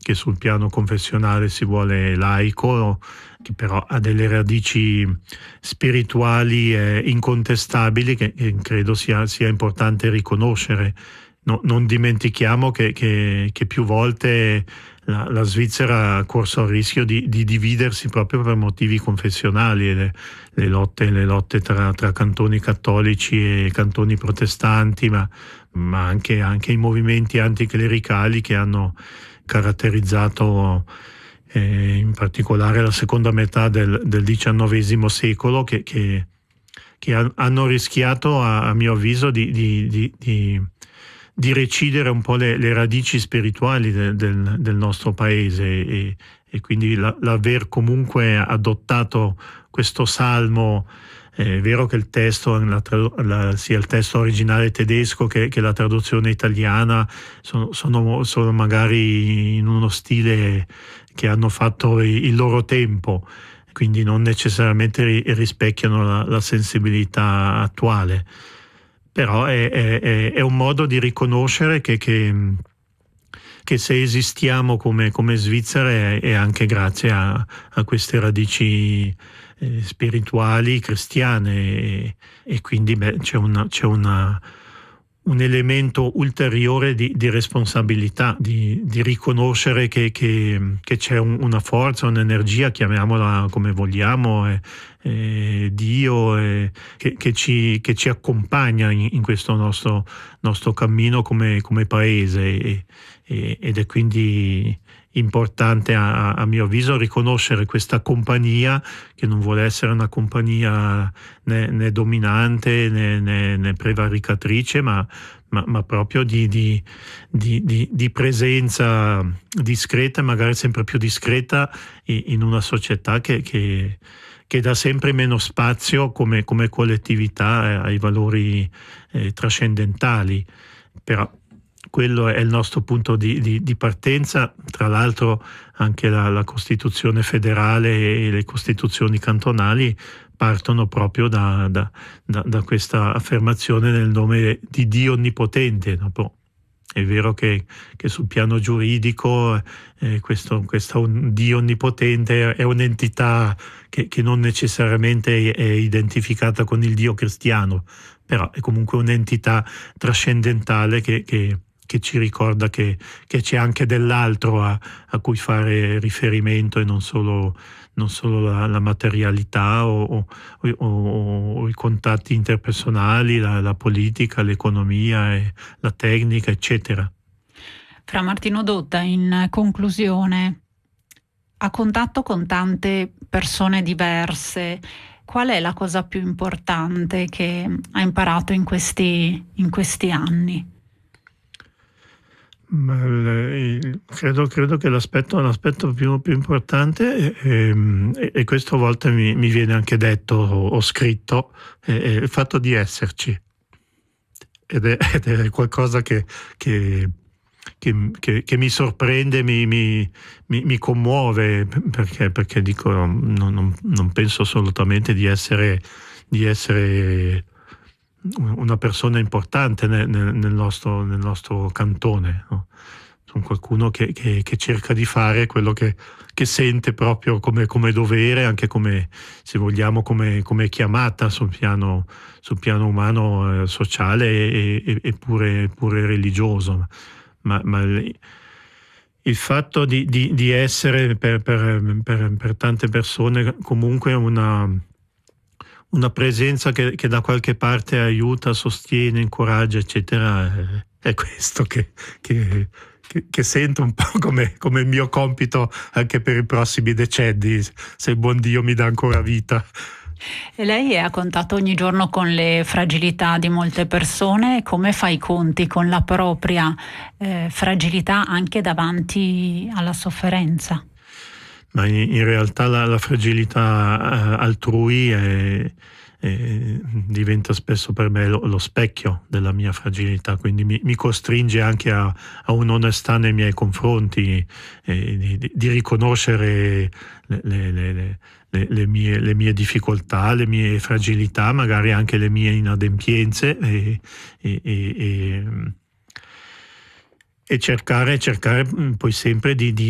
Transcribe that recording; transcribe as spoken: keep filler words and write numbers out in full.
che sul piano confessionale si vuole laico, che però ha delle radici spirituali eh, incontestabili che, che credo sia, sia importante riconoscere. No, non dimentichiamo che, che, che più volte la, la Svizzera ha corso il rischio di, di dividersi proprio per motivi confessionali, le, le lotte, le lotte tra, tra cantoni cattolici e cantoni protestanti, ma, ma anche, anche i movimenti anticlericali che hanno caratterizzato eh, in particolare la seconda metà del, del diciannovesimo secolo, che, che, che ha, hanno rischiato, a, a mio avviso, di, di, di, di di recidere un po' le, le radici spirituali de, del, del nostro paese e, e quindi la, l'aver comunque adottato questo salmo, è vero che il testo, la, la, sia il testo originale tedesco che, che la traduzione italiana sono, sono, sono magari in uno stile che hanno fatto il loro tempo, quindi non necessariamente rispecchiano la, la sensibilità attuale. Però è, è, è un modo di riconoscere che, che, che se esistiamo come, come Svizzera è, è anche grazie a, a queste radici eh, spirituali cristiane e, e quindi beh, c'è, una, c'è una, un elemento ulteriore di, di responsabilità, di, di riconoscere che, che, che c'è un, una forza, un'energia, chiamiamola come vogliamo, eh, eh, Dio, eh, che, che, ci, che ci accompagna in, in questo nostro, nostro cammino come, come paese e, e, ed è quindi importante a, a mio avviso riconoscere questa compagnia che non vuole essere una compagnia né, né dominante né, né, né prevaricatrice ma, ma, ma proprio di, di, di, di, di presenza discreta, magari sempre più discreta in una società che, che, che dà sempre meno spazio come, come collettività ai valori eh, trascendentali. Però quello è il nostro punto di, di, di partenza. Tra l'altro anche la, la Costituzione federale e le Costituzioni cantonali partono proprio da, da, da, da questa affermazione nel nome di Dio Onnipotente. No? È vero che, che sul piano giuridico eh, questo, questo Dio Onnipotente è un'entità che, che non necessariamente è identificata con il Dio cristiano, però è comunque un'entità trascendentale che, che che ci ricorda che, che c'è anche dell'altro a, a cui fare riferimento e non solo, non solo la, la materialità o, o, o, o i contatti interpersonali, la, la politica, l'economia, e la tecnica, eccetera. Fra Martino Dotta, in conclusione, a contatto con tante persone diverse, qual è la cosa più importante che ha imparato in questi, in questi anni? Ma il, credo, credo che l'aspetto, l'aspetto più, più importante, è, e, e questo a volte mi, mi viene anche detto o, o scritto, è, è il fatto di esserci. Ed è, ed è qualcosa che, che, che, che, che mi sorprende, mi, mi, mi, mi commuove, perché, perché dico, non, non, non penso assolutamente di essere, di essere una persona importante nel, nel, nostro, nel nostro cantone, no? Sono qualcuno che, che, che cerca di fare quello che, che sente proprio come, come dovere, anche come, se vogliamo, come, come chiamata sul piano, sul piano umano, eh, sociale e, e, e pure, pure religioso. Ma, ma il, il fatto di, di, di essere per, per, per, per tante persone comunque una una presenza che, che da qualche parte aiuta, sostiene, incoraggia, eccetera, è, è questo che, che, che, che sento un po' come, come il mio compito anche per i prossimi decenni, se il buon Dio mi dà ancora vita. E lei è a contatto ogni giorno con le fragilità di molte persone, come fa i conti con la propria eh, fragilità anche davanti alla sofferenza? Ma in, in realtà la, la fragilità altrui è, è, diventa spesso per me lo, lo specchio della mia fragilità, quindi mi, mi costringe anche a, a un'onestà nei miei confronti, eh, di, di riconoscere le, le, le, le, le, mie, le mie difficoltà, le mie fragilità, magari anche le mie inadempienze e, e, e, e, e cercare, cercare poi sempre di, di